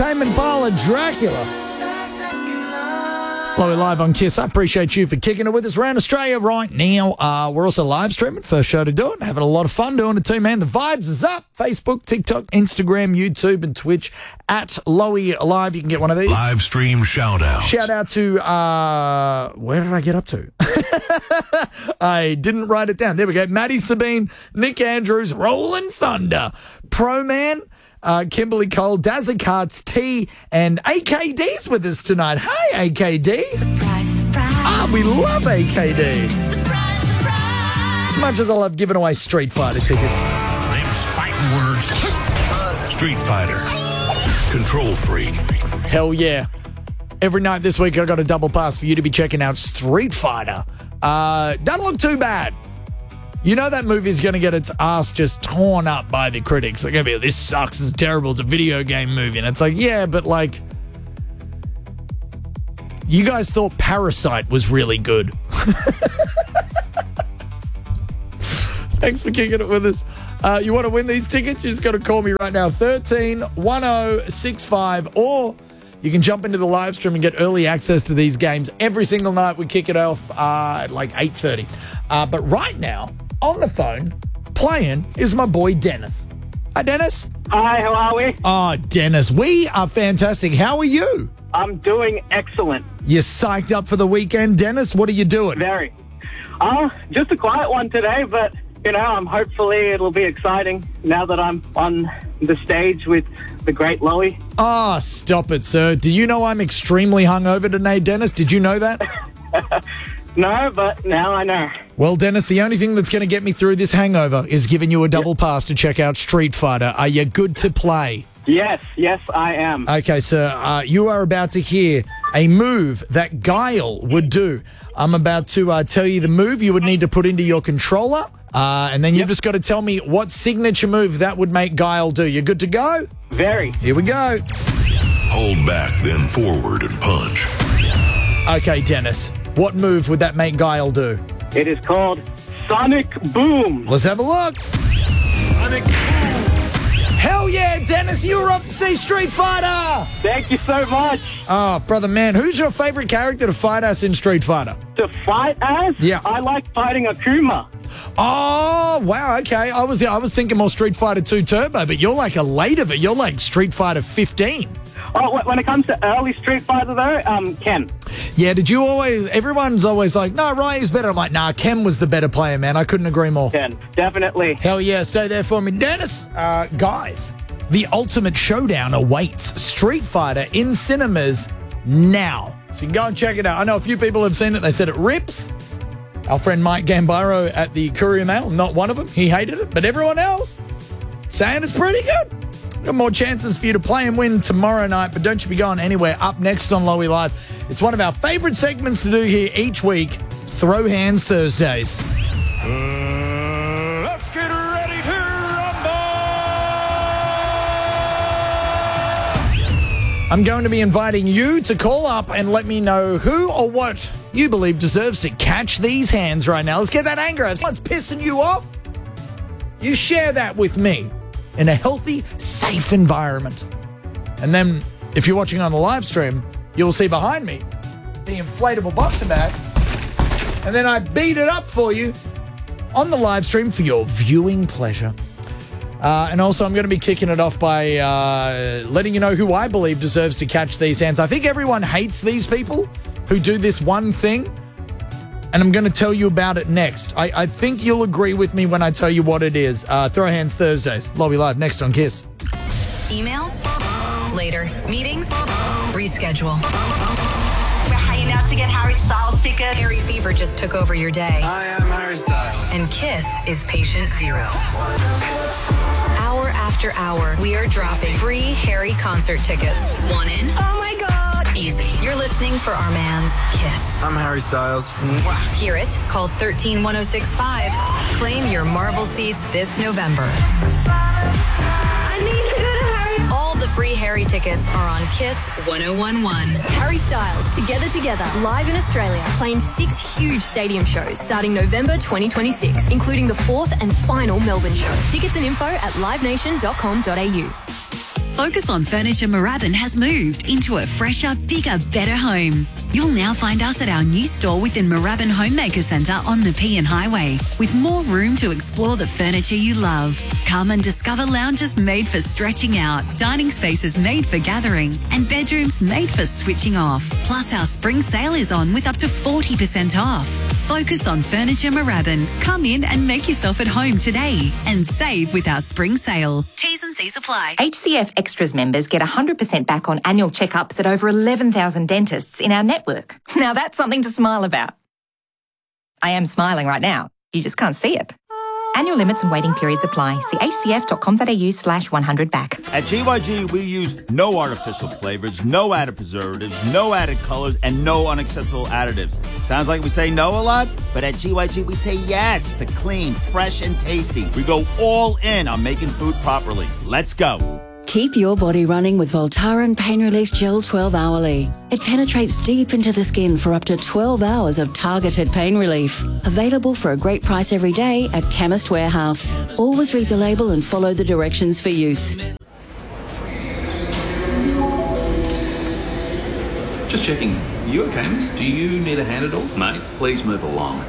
Tame Impala, Dracula. Chloe live on Kiss. I appreciate you for kicking it with us around Australia right now. We're also live streaming. First show to do it. Having a lot of fun doing it too, man. The vibes is up. Facebook, TikTok, Instagram, YouTube, and Twitch at Lowy Live. You can get one of these. Live stream shout out. Shout out to, where did I get up to? I didn't write it down. There we go. Maddie Sabine, Nick Andrews, Rolling Thunder, Pro Man, Kimberly Cole, Dazza Carts, T, and AKD's with us tonight. Hi, AKD. Surprise, surprise. We love AKD. Surprise, surprise. As much as I love giving away Street Fighter tickets. Name's fighting words. Street Fighter. Control Freak. Hell yeah. Every night this week, I got a double pass for you to be checking out Street Fighter. Doesn't look too bad. You know that movie's going to get its ass just torn up by the critics. They're going to be, this sucks, it's terrible, it's a video game movie. And it's like, yeah, but like, you guys thought Parasite was really good. Thanks for kicking it with us. You want to win these tickets? You just got to call me right now, 13-1065, or you can jump into the live stream and get early access to these games. Every single night we kick it off at like 8:30. But right now, on the phone, playing is my boy Dennis. Hi, Dennis. Hi, how are we? Oh, Dennis, we are fantastic. How are you? I'm doing excellent. You psyched up for the weekend, Dennis? What are you doing? Very. Just a quiet one today, but, hopefully it'll be exciting now that I'm on the stage with the great Lowy. Oh, stop it, sir. Do you know I'm extremely hungover today, Dennis? Did you know that? No, but now I know. Well, Dennis, the only thing that's going to get me through this hangover is giving you a double pass to check out Street Fighter. Are you good to play? Yes, I am. Okay, sir. You are about to hear a move that Guile would do. I'm about to tell you the move you would need to put into your controller, and then you've just got to tell me what signature move that would make Guile do. You good to go? Very. Here we go. Hold back, then forward and punch. Okay, Dennis. What move would that make Guile do? It is called Sonic Boom. Let's have a look. Hell yeah, Dennis, you were up to see Street Fighter. Thank you so much. Oh, brother man, who's your favorite character to fight us in Street Fighter? To fight as? Yeah. I like fighting Akuma. Oh, wow, okay. I was thinking more Street Fighter 2 Turbo, but you're like a late of it. You're like Street Fighter 15. Oh, when it comes to early Street Fighter, though, Ken. Yeah, everyone's always like, no, Ryu's better. I'm like, nah, Ken was the better player, man. I couldn't agree more. Ken, definitely. Hell yeah, stay there for me. Dennis, guys, the ultimate showdown awaits. Street Fighter in cinemas now. So you can go and check it out. I know a few people have seen it. They said it rips. Our friend Mike Gambaro at the Courier Mail, not one of them. He hated it, but everyone else saying it's pretty good. Got more chances for you to play and win tomorrow night, but don't you be going anywhere. Up next on Lowy Live, it's one of our favorite segments to do here each week, Throw Hands Thursdays. Let's get ready to rumble! I'm going to be inviting you to call up and let me know who or what you believe deserves to catch these hands right now. Let's get that anger out. If someone's pissing you off, you share that with me in a healthy, safe environment. And then, if you're watching on the live stream, you'll see behind me the inflatable boxer bag. And then I beat it up for you on the live stream for your viewing pleasure. And also, I'm going to be kicking it off by letting you know who I believe deserves to catch these hands. I think everyone hates these people who do this one thing, and I'm going to tell you about it next. I think you'll agree with me when I tell you what it is. Throw Hands Thursdays. Lobby Live next on Kiss. Emails? Later. Meetings? Reschedule. We're hanging out to get Harry Styles tickets. Harry Fever just took over your day. I am Harry Styles. And Kiss is patient zero. Hour after hour, we are dropping free Harry concert tickets. One in. Oh my God. Easy. You're listening for our man's Kiss. I'm Harry Styles. Hear it? Call 13-1065. Claim your Marvel seats this November. I need to go to Harry. All the free Harry tickets are on Kiss 1011. Harry Styles, Together, live in Australia, playing 6 huge stadium shows starting November 2026, including the 4th and final Melbourne show. Tickets and info at livenation.com.au. Focus on Furniture Moorabbin has moved into a fresher, bigger, better home. You'll now find us at our new store within Moorabbin Homemaker Centre on Nepean Highway, with more room to explore the furniture you love. Come and discover lounges made for stretching out, dining spaces made for gathering, and bedrooms made for switching off. Plus, our spring sale is on with up to 40% off. Focus on Furniture Moorabbin. Come in and make yourself at home today and save with our spring sale. T's and C's apply. HCF Extras members get 100% back on annual checkups at over 11,000 dentists in our network. Now that's something to smile about. I am smiling right now. You just can't see it. Annual limits and waiting periods apply. See hcf.com.au/100back. At GYG, we use no artificial flavors, no added preservatives, no added colors, and no unacceptable additives. Sounds like we say no a lot, but at GYG, we say yes to clean, fresh, and tasty. We go all in on making food properly. Let's go. Keep your body running with Voltaren Pain Relief Gel 12 hourly. It penetrates deep into the skin for up to 12 hours of targeted pain relief. Available for a great price every day at Chemist Warehouse. Always read the label and follow the directions for use. Just checking. You okay, miss? Do you need a hand at all? Mate, please move along.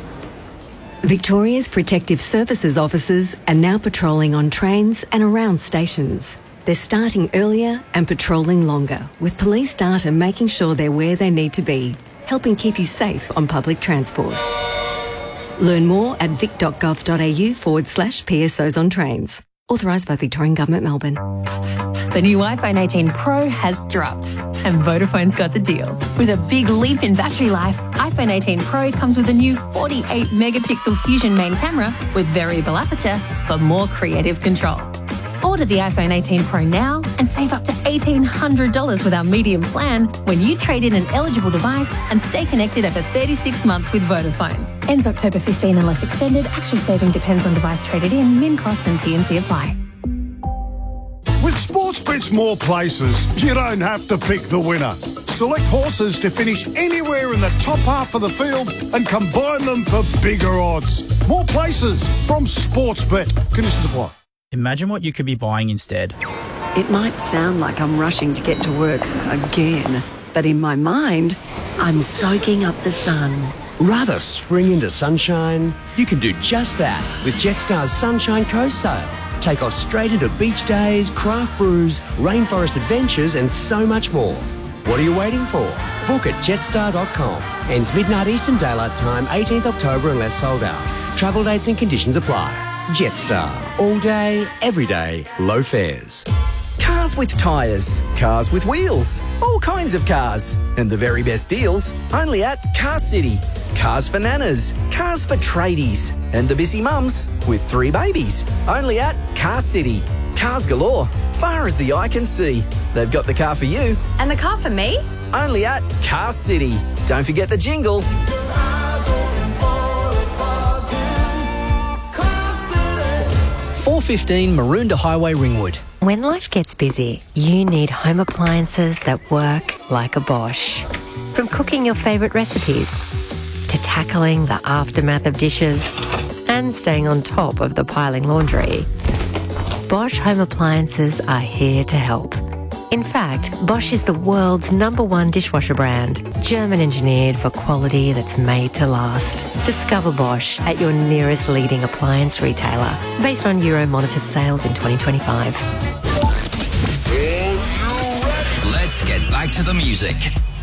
Victoria's Protective Services officers are now patrolling on trains and around stations. They're starting earlier and patrolling longer, with police data making sure they're where they need to be, helping keep you safe on public transport. Learn more at vic.gov.au/PSOs on trains. Authorised by Victorian Government, Melbourne. The new iPhone 18 Pro has dropped, and Vodafone's got the deal. With a big leap in battery life, iPhone 18 Pro comes with a new 48-megapixel Fusion main camera with variable aperture for more creative control. Order the iPhone 18 Pro now and save up to $1,800 with our medium plan when you trade in an eligible device and stay connected over 36 months with Vodafone. Ends October 15 unless extended. Actual saving depends on device traded in. Min cost and T&C apply. With Sportsbet's more places, you don't have to pick the winner. Select horses to finish anywhere in the top half of the field and combine them for bigger odds. More places from Sportsbet. Conditions apply. Imagine what you could be buying instead. It might sound like I'm rushing to get to work again, but in my mind, I'm soaking up the sun. Rather spring into sunshine? You can do just that with Jetstar's Sunshine Coast Sale. Take off straight into beach days, craft brews, rainforest adventures and so much more. What are you waiting for? Book at jetstar.com. Ends midnight Eastern Daylight Time, 18th October unless sold out. Travel dates and conditions apply. Jetstar. All day, every day, low fares. Cars with tyres, cars with wheels, all kinds of cars. And the very best deals only at Car City. Cars for nanas, cars for tradies, and the busy mums with 3 babies. Only at Car City. Cars galore, far as the eye can see. They've got the car for you. And the car for me? Only at Car City. Don't forget the jingle. 415 Maroondah Highway, Ringwood. When life gets busy, you need home appliances that work like a Bosch. From cooking your favourite recipes to tackling the aftermath of dishes and staying on top of the piling laundry, Bosch home appliances are here to help. In fact, Bosch is the world's #1 dishwasher brand, German engineered for quality that's made to last. Discover Bosch at your nearest leading appliance retailer, based on Euromonitor sales in 2025. Let's get back to the music.